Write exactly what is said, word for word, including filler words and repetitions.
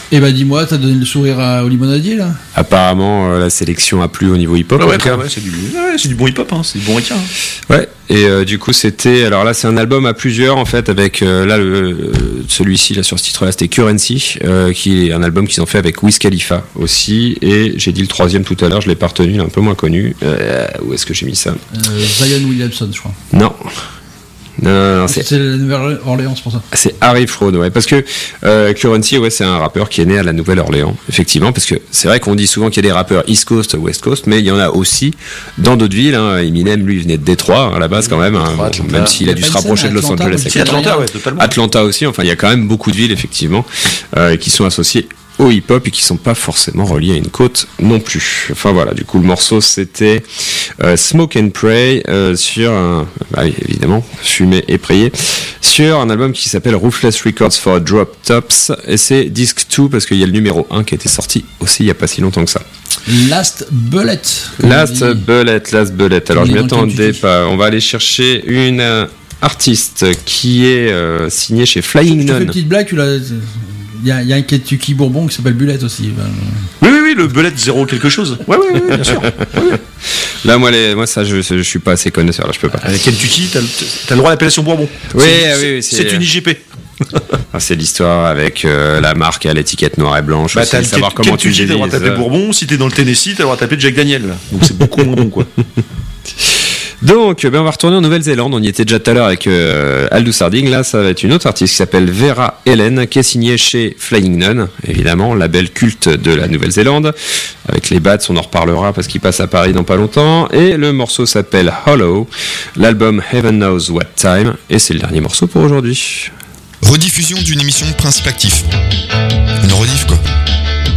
Eh ben dis-moi, t'as donné le sourire à, au limonadier là? Apparemment, euh, la sélection a plu au niveau hip-hop. Ouais, ouais, ouais, c'est, du, ouais, c'est du bon hip-hop, hein, c'est du bon requin. Hein. Ouais, et euh, du coup, c'était. Alors là, c'est un album à plusieurs, en fait, avec. Euh, là, le, celui-ci, là, sur ce titre-là, c'était Currency, euh, qui est un album qu'ils ont fait avec Wiz Khalifa aussi. Et j'ai dit le troisième tout à l'heure, je l'ai pas retenu, il est un peu moins connu. Euh, où est-ce que j'ai mis ça? euh, Zion Williamson, je crois. Non. Non, non, non, c'est, c'est la Nouvelle-Orléans, c'est pour ça. C'est Harry Fraud, ouais, parce que euh, Currency, ouais, c'est un rappeur qui est né à la Nouvelle-Orléans, effectivement, parce que c'est vrai qu'on dit souvent qu'il y a des rappeurs East Coast, West Coast, mais il y en a aussi dans d'autres villes. Hein. Eminem, lui, venait de Détroit à la base, quand même, hein, bon, même s'il a dû se rapprocher de Los Angeles. C'est Atlanta, ouais, totalement. Atlanta aussi. Enfin, il y a quand même beaucoup de villes, effectivement, euh, qui sont associées au hip-hop et qui sont pas forcément reliés à une côte non plus. Enfin voilà, du coup le morceau c'était euh, Smoke and Pray euh, sur un, bah, évidemment fumer et prier, sur un album qui s'appelle Ruthless Records for Drop Tops, et c'est disque deux parce qu'il y a le numéro un qui a été sorti aussi il y a pas si longtemps que ça. Last Bullet. Last Bullet, Last Bullet. Alors je m'y attendais pas. On va aller chercher une euh, artiste qui est euh, signée chez Flying Nun. Une petite blague, tu l'as. Il y, y a un Kentucky Bourbon qui s'appelle Bullet aussi. Oui, oui, oui, le Bullet zéro quelque chose. Ouais, ouais, ouais, bien sûr. Ouais, ouais. Là, moi, les, moi, ça, je, je suis pas assez connaisseur. Là, je peux pas. Avec Kentucky, t'as, t'as le droit à l'appellation Bourbon. Oui, c'est, oui, oui, c'est, c'est une I G P. Ah, c'est l'histoire avec euh, la marque à l'étiquette noire et blanche. Bah, aussi, t'as savoir le, comment Kentucky, tu t'as le droit de taper Bourbon. Si t'es dans le Tennessee, t'as le droit de taper Jack Daniel. Donc c'est beaucoup moins bon, quoi. Donc, ben on va retourner en Nouvelle-Zélande. On y était déjà tout à l'heure avec euh, Aldous Harding. Là, ça va être une autre artiste qui s'appelle Vera Ellen, qui est signée chez Flying Nun, évidemment, label culte de la Nouvelle-Zélande. Avec les Bats, on en reparlera parce qu'il passe à Paris dans pas longtemps. Et le morceau s'appelle Hollow, l'album Heaven Knows What Time, et c'est le dernier morceau pour aujourd'hui. Rediffusion d'une émission Principe Actif. Une rediffusion